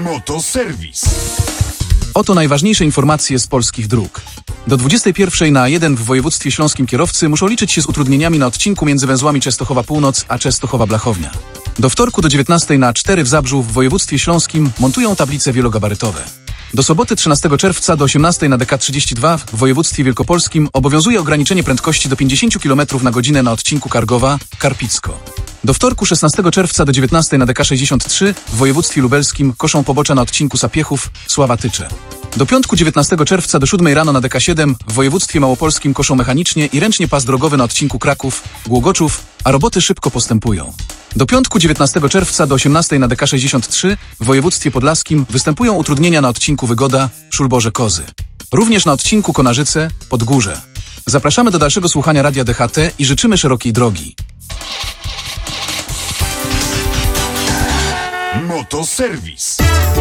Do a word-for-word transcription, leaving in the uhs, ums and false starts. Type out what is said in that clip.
Motoserwis. Oto najważniejsze informacje z polskich dróg. Do dwudziestej pierwszej na A jeden w województwie śląskim kierowcy muszą liczyć się z utrudnieniami na odcinku między węzłami Częstochowa Północ a Częstochowa Blachownia. Do wtorku do dziewiętnastej na A cztery w Zabrzu w województwie śląskim montują tablice wielogabarytowe. Do soboty trzynastego czerwca do osiemnastej na D K trzydzieści dwa w województwie wielkopolskim obowiązuje ograniczenie prędkości do pięćdziesiąt kilometrów na godzinę na odcinku Kargowa-Karpicko. Do wtorku szesnastego czerwca do dziewiętnastej na D K sześćdziesiąt trzy w województwie lubelskim koszą pobocza na odcinku Sapiechów-Sława-Tycze. Do piątku dziewiętnastego czerwca do siódmej rano na D K siedem w województwie małopolskim koszą mechanicznie i ręcznie pas drogowy na odcinku Kraków-Głogoczów, a roboty szybko postępują. Do piątku dziewiętnastego czerwca do osiemnastej na D K sześćdziesiąt trzy w województwie podlaskim występują utrudnienia na odcinku Wygoda-Szulborze-Kozy. Również na odcinku Konarzyce-Podgórze. Zapraszamy do dalszego słuchania Radia D H T i życzymy szerokiej drogi. Motoserwis.